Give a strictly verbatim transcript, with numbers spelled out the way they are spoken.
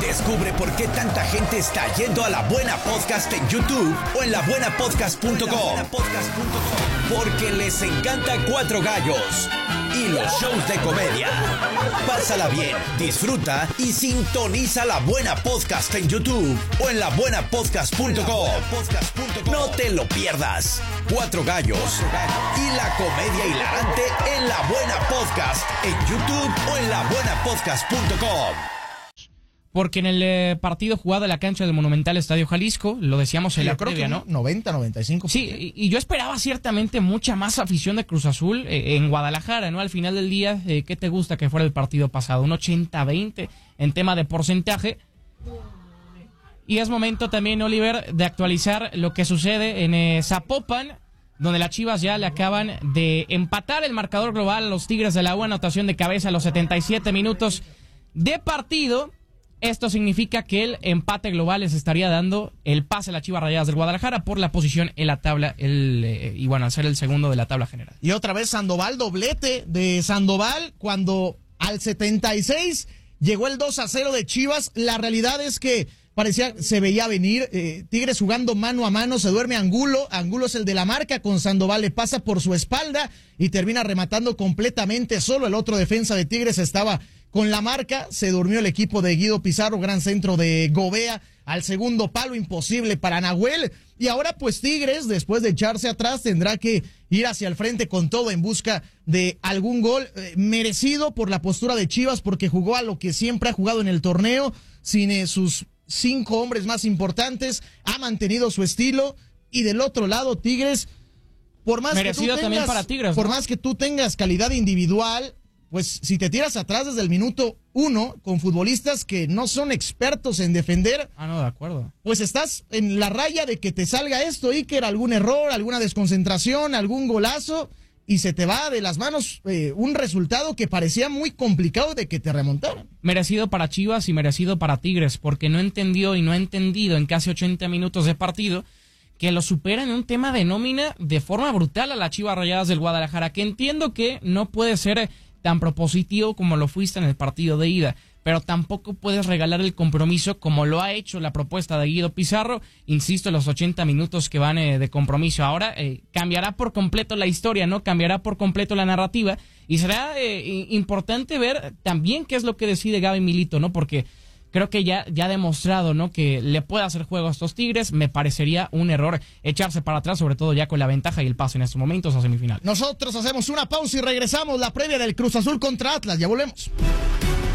Descubre por qué tanta gente está yendo a La Buena Podcast en YouTube o en la buena podcast punto com. Porque les encanta Cuatro Gallos y los shows de comedia. Pásala bien, disfruta y sintoniza La Buena Podcast en YouTube o en la buena podcast punto com. No te lo pierdas. Cuatro Gallos y la comedia hilarante en La Buena Podcast en YouTube o en la buena podcast punto com. Porque en el eh, partido jugado en la cancha del Monumental Estadio Jalisco, lo decíamos en sí, la creo previa, que ¿no? noventa, noventa y cinco. Sí, y, y yo esperaba ciertamente mucha más afición de Cruz Azul eh, en Guadalajara, ¿no? Al final del día, eh, ¿qué te gusta que fuera el partido pasado? Un ochenta veinte en tema de porcentaje. Y es momento también, Oliver, de actualizar lo que sucede en eh, Zapopan, donde las Chivas ya le acaban de empatar el marcador global a los Tigres de la U, anotación de cabeza a los setenta y siete minutos de partido. Esto significa que el empate global les estaría dando el pase a las Chivas Rayadas del Guadalajara por la posición en la tabla, el, eh, y bueno, al ser el segundo de la tabla general. Y otra vez Sandoval, doblete de Sandoval, cuando al setenta y seis llegó el dos a cero de Chivas. La realidad es que parecía, se veía venir, eh, Tigres jugando mano a mano, se duerme Angulo, Angulo es el de la marca, con Sandoval le pasa por su espalda y termina rematando completamente solo. El otro defensa de Tigres estaba con la marca, se durmió el equipo de Guido Pizarro, gran centro de Gobea al segundo palo, imposible para Nahuel. Y ahora pues Tigres, después de echarse atrás, tendrá que ir hacia el frente con todo en busca de algún gol eh, merecido por la postura de Chivas, porque jugó a lo que siempre ha jugado en el torneo, sin eh, sus cinco hombres más importantes, ha mantenido su estilo. Y del otro lado, Tigres, por más merecido que tú tengas, también para Tigres, por ¿no? más que tú tengas calidad individual, pues si te tiras atrás desde el minuto uno con futbolistas que no son expertos en defender, ah, no, de acuerdo, pues estás en la raya de que te salga esto, Iker, algún error, alguna desconcentración, algún golazo, y se te va de las manos eh, un resultado que parecía muy complicado de que te remontaran. Merecido para Chivas y merecido para Tigres, porque no entendió y no ha entendido en casi ochenta minutos de partido que lo supera en un tema de nómina de forma brutal a las Chivas Rayadas del Guadalajara, que entiendo que no puede ser tan propositivo como lo fuiste en el partido de ida, pero tampoco puedes regalar el compromiso como lo ha hecho la propuesta de Guido Pizarro. Insisto, los ochenta minutos que van eh, de compromiso. Ahora eh, cambiará por completo la historia, ¿no? Cambiará por completo la narrativa y será eh, importante ver también qué es lo que decide Gaby Milito, ¿no? Porque creo que ya, ya ha demostrado, ¿no?, que le puede hacer juego a estos Tigres. Me parecería un error echarse para atrás, sobre todo ya con la ventaja y el paso en estos momentos a semifinal. Nosotros hacemos una pausa y regresamos. La previa del Cruz Azul contra Atlas. Ya volvemos.